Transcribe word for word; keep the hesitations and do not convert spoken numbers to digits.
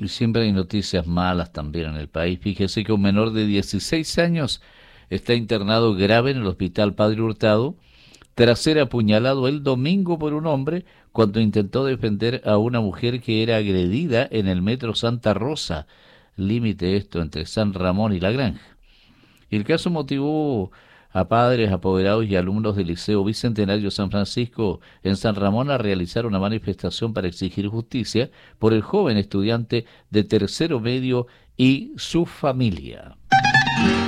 Y siempre hay noticias malas también en el país. Fíjese que un menor de dieciséis años está internado grave en el Hospital Padre Hurtado tras ser apuñalado el domingo por un hombre cuando intentó defender a una mujer que era agredida en el metro Santa Rosa, límite esto entre San Ramón y La Granja. El caso motivó a padres, apoderados y alumnos del Liceo Bicentenario San Francisco en San Ramón a realizar una manifestación para exigir justicia por el joven estudiante de tercero medio y su familia.